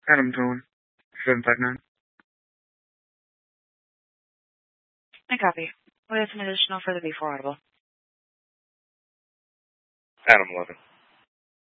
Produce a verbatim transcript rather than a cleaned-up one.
Adam Tone, seven five nine. I copy. What is an additional for the before audible? Adam eleven.